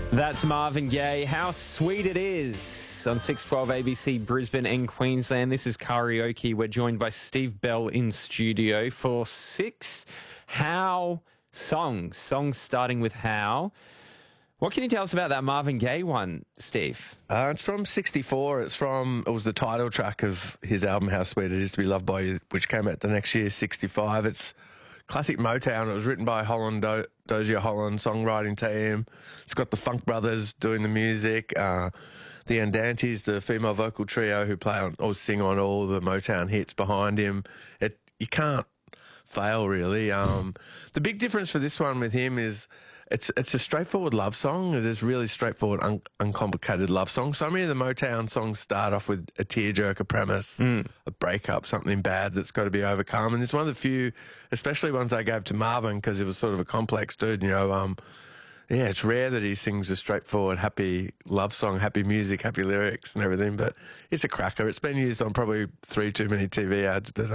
That's Marvin Gaye. How sweet it is on 612 ABC Brisbane and Queensland. This is Karaoke. We're joined by Steve Bell in studio for 6 How songs. Songs starting with How. What can you tell us about that Marvin Gaye one, Steve? It's from 64. It was the title track of his album How Sweet It Is to Be Loved By You, which came out the next year, 65. It's classic Motown. It was written by Dozier Holland, songwriting team. It's got the Funk Brothers doing the music. The Andantes, the female vocal trio who play on or sing on all the Motown hits behind him. You can't fail, really. The big difference for this one with him is it's a straightforward love song. There's really straightforward, uncomplicated love songs. So many of the Motown songs start off with a tearjerker premise, a breakup, something bad that's got to be overcome. And it's one of the few, especially ones I gave to Marvin because he was sort of a complex dude, you know. Yeah, it's rare that he sings a straightforward, happy love song, happy music, happy lyrics and everything, but it's a cracker. It's been used on probably 3 too many TV ads, but...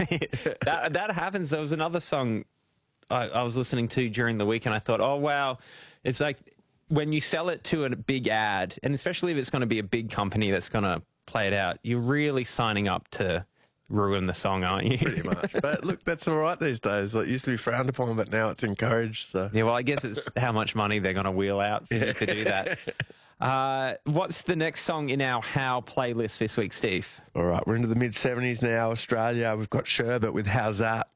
that happens. There was another song I was listening to during the week and I thought, oh, wow, it's like when you sell it to a big ad, and especially if it's going to be a big company that's going to play it out, you're really signing up to ruin the song, aren't you? Pretty much. But look, that's all right these days. It used to be frowned upon, but now it's encouraged. So yeah, well, I guess it's how much money they're going to wheel out for you to do that. What's the next song in our How playlist this week, Steve? All right, we're into the mid-70s now. Australia, we've got Sherbet with How's That?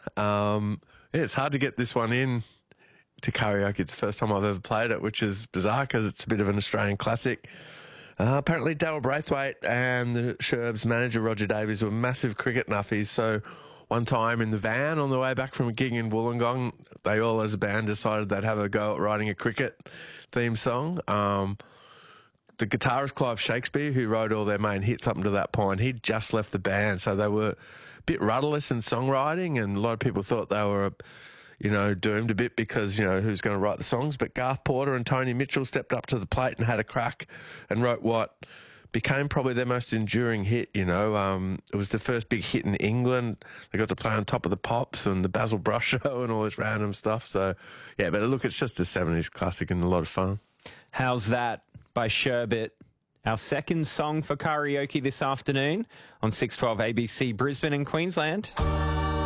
Yeah, it's hard to get this one in to karaoke. It's the first time I've ever played it, which is bizarre because it's a bit of an Australian classic. Apparently, Daryl Braithwaite and the Sherb's manager, Roger Davies, were massive cricket nuffies. So one time in the van on the way back from a gig in Wollongong, they all as a band decided they'd have a go at writing a cricket theme song. The guitarist Clive Shakespeare, who wrote all their main hits up until that point, he'd just left the band, so they were a bit rudderless in songwriting, and a lot of people thought they were, doomed a bit because, who's going to write the songs? But Garth Porter and Tony Mitchell stepped up to the plate and had a crack and wrote what became probably their most enduring hit, It was the first big hit in England. They got to play on Top of the Pops and the Basil Brush Show and all this random stuff. So, yeah, but look, it's just a 70s classic and a lot of fun. How's That by Sherbet, our second song for karaoke this afternoon on 612 ABC Brisbane and Queensland.